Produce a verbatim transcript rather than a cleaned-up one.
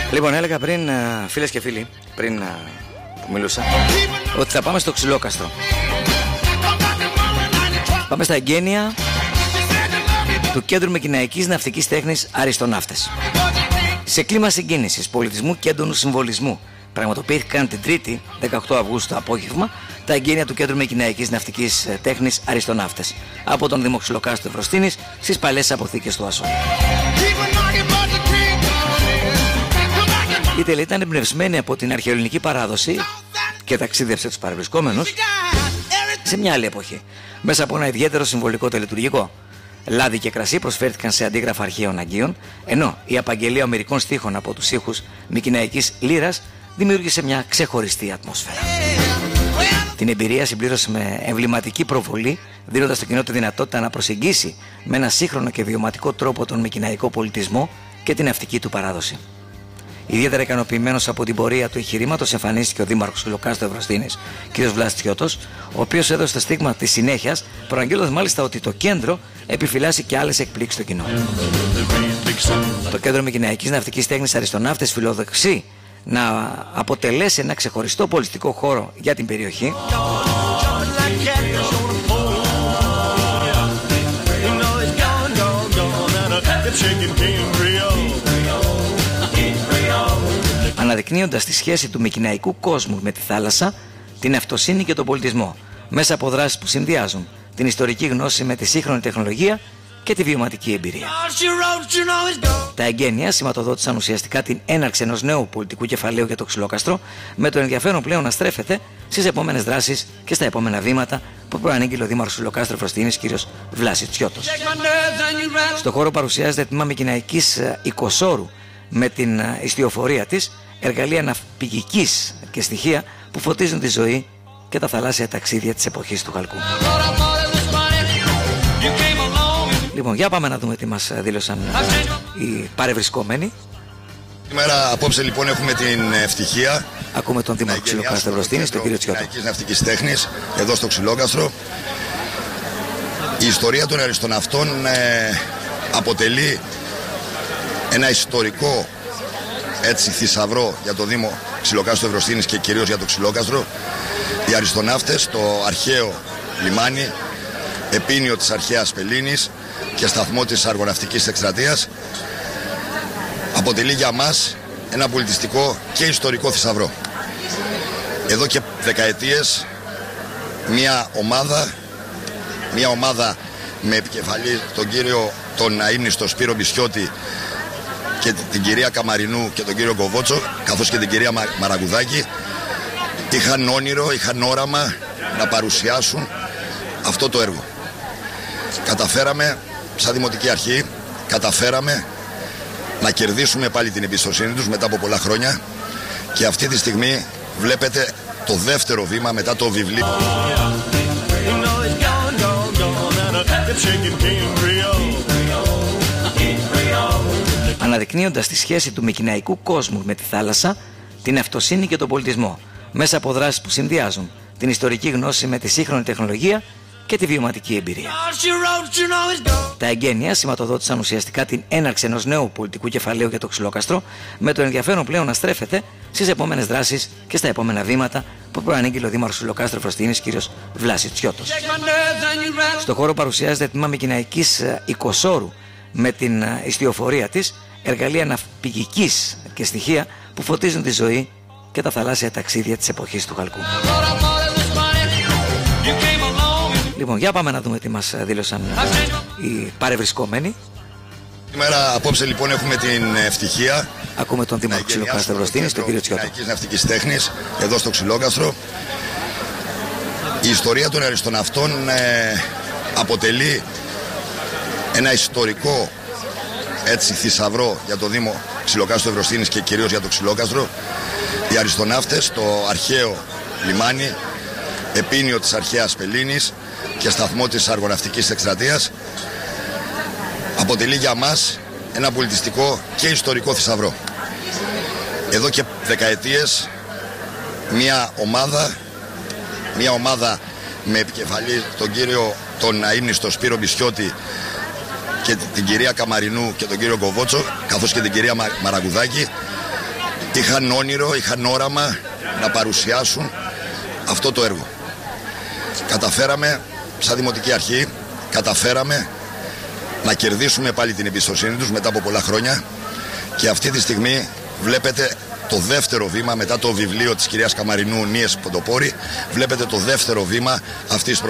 Λοιπόν, έλεγα πριν, φίλες και φίλοι, πριν που μιλούσα, ότι θα πάμε στο Ξυλόκαστρο. Πάμε στα εγγένεια του Κέντρου Μικηναϊκής Ναυτικής Τέχνης Αριστοναύτες. Σε κλίμα συγκίνησης, πολιτισμού και έντονου συμβολισμού, πραγματοποιήθηκαν την Τρίτη, δεκαοκτώ Αυγούστου το απόγευμα, τα εγγένεια του Κέντρου Μικηναϊκής Ναυτικής Τέχνης Αριστοναύτες από τον Δήμο Ξυλοκάστρου Ευρωστήνης στις παλαιές αποθήκες του Άσο. Η τελετή ήταν εμπνευσμένη από την αρχαιοελληνική παράδοση και ταξίδευσε τους παρευρισκόμενους σε μια άλλη εποχή, μέσα από ένα ιδιαίτερο συμβολικό τελετουργικό. Λάδι και κρασί προσφέρθηκαν σε αντίγραφα αρχαίων αγγείων, ενώ η απαγγελία ομηρικών στίχων από τους ήχους μικηναϊκής λύρας δημιούργησε μια ξεχωριστή ατμόσφαιρα. Την εμπειρία συμπλήρωσε με εμβληματική προβολή, δίνοντας στο κοινό τη δυνατότητα να προσεγγίσει με ένα σύγχρονο και βιωματικό τρόπο τον μικηναϊκό πολιτισμό και την ναυτική του παράδοση. Ιδιαίτερα ικανοποιημένος από την πορεία του εγχειρήματος εμφανίστηκε ο Δήμαρχος Ξυλοκάστρου Ευρωστήνης, κ. Βλάσης, ο οποίος έδωσε το στίγμα της συνέχειας, προαγγέλλοντας μάλιστα ότι το κέντρο επιφυλάσσει και άλλες εκπλήξεις στο κοινό. Το Κέντρο Μικηναϊκής Ναυτικής Τέχνης Αριστοναύτες φιλοδοξεί να αποτελέσει ένα ξεχωριστό πολιτιστικό χώρο για την περιοχή, αναδεικνύοντας τη σχέση του μικηναϊκού κόσμου με τη θάλασσα, την αυτοσύνη και τον πολιτισμό, μέσα από δράσεις που συνδυάζουν την ιστορική γνώση με τη σύγχρονη τεχνολογία και τη βιωματική εμπειρία. Τα εγγένεια σηματοδότησαν ουσιαστικά την έναρξη ενός νέου πολιτικού κεφαλαίου για το Ξυλόκαστρο, με το ενδιαφέρον πλέον να στρέφεται στις επόμενες δράσεις και στα επόμενα βήματα που προανήγγειλε ο Δήμαρχος Ξυλοκάστρου Ευρωστήνης, κ. Βλάσης Τσιώτος. Στο χώρο παρουσιάζεται τμήμα μικηναϊκής οικοσόρου με την ιστιοφορία της, εργαλεία ναυπηγικής και στοιχεία που φωτίζουν τη ζωή και τα θαλάσσια ταξίδια της εποχής του Χαλκού. Λοιπόν, για πάμε να δούμε τι μας δήλωσαν οι παρευρισκόμενοι. Σήμερα απόψε λοιπόν έχουμε την ευτυχία. Ακούμε τον Δήμαρχο Ξυλοκάστρου Ευρωστήνης, τον κύριο Τσιώτο. Ναυτικής Τέχνης, εδώ στο Ξυλόκαστρο. Η ιστορία των αριστοναυτών ε, αποτελεί ένα ιστορικό έτσι θησαυρό για το Δήμο Ξυλοκάστρου Ευρωστήνης και κυρίως για το Ξυλόκαστρο. Οι αριστοναύτες, το αρχαίο λιμάνι, επίνειο της αρχαίας Πελλήνης και σταθμό της αργοναυτικής εκστρατείας, αποτελεί για μας ένα πολιτιστικό και ιστορικό θησαυρό. Εδώ και δεκαετίες μια ομάδα, μια ομάδα με επικεφαλή τον κύριο τον αείμνηστο Σπύρο Μπισιώτη και την κυρία Καμαρινού και τον κύριο Κοβότσο, καθώς και την κυρία Μαραγκουδάκη, είχαν όνειρο, είχαν όραμα να παρουσιάσουν αυτό το έργο. Καταφέραμε, σαν Δημοτική Αρχή, καταφέραμε να κερδίσουμε πάλι την εμπιστοσύνη τους μετά από πολλά χρόνια και αυτή τη στιγμή βλέπετε το δεύτερο βήμα μετά το βιβλίο. Αναδεικνύοντας τη σχέση του μικηναϊκού κόσμου με τη θάλασσα, την αυτοσύνη και τον πολιτισμό, μέσα από δράσεις που συνδυάζουν την ιστορική γνώση με τη σύγχρονη τεχνολογία και τη βιωματική εμπειρία. Τα εγγένεια σηματοδότησαν ουσιαστικά την έναρξη ενός νέου πολιτικού κεφαλαίου για το Ξυλόκαστρο, με το ενδιαφέρον πλέον να στρέφεται στις επόμενες δράσεις και στα επόμενα βήματα που προανήγγειλε ο Δήμαρχος Ξυλοκάστρου Ευρωστήνης, κ. Βλάσης Τσιώτος. Στο χώρο παρουσιάζεται τμήμα μικηναϊκής οικοσόρου με την ιστιοφορία της, εργαλεία ναυπηγικής και στοιχεία που φωτίζουν τη ζωή και τα θαλάσσια ταξίδια της εποχής του Χαλκού. Λοιπόν, για πάμε να δούμε τι μας δήλωσαν οι παρευρισκόμενοι. Σήμερα απόψε λοιπόν έχουμε την ευτυχία. Ακούμε τον Δήμαρχο Ξυλοκάστρου Ευρωστήνης, τον κύριο Τσιώτο. Ναυτικής Τέχνης, εδώ στο Ξυλόκαστρο. Η ιστορία των αριστοναυτών ε, αποτελεί ένα ιστορικό έτσι θησαυρό για το Δήμο Ξυλοκάστρου Ευρωστήνης και κυρίως για το Ξυλόκαστρο. Οι αριστοναύτες, το αρχαίο λιμάνι, επίνειο της αρχαίας Πελλήνης και σταθμό της αργοναυτικής εκστρατείας, αποτελεί για μας ένα πολιτιστικό και ιστορικό θησαυρό. Εδώ και δεκαετίες μια ομάδα, μια ομάδα με επικεφαλή τον κύριο τον αείμνηστο Σπύρο Μπισιώτη και την κυρία Καμαρινού και τον κύριο Κοβότσο, καθώς και την κυρία Μαραγκουδάκη, γιατί είχαν όνειρο, είχαν όραμα να παρουσιάσουν αυτό το έργο. Καταφέραμε, σαν Δημοτική Αρχή, καταφέραμε να κερδίσουμε πάλι την εμπιστοσύνη τους μετά από πολλά χρόνια και αυτή τη στιγμή βλέπετε το δεύτερο βήμα μετά το βιβλίο της κυρίας Καμαρινού Νίες Ποντοπόρη, βλέπετε το δεύτερο βήμα αυτής της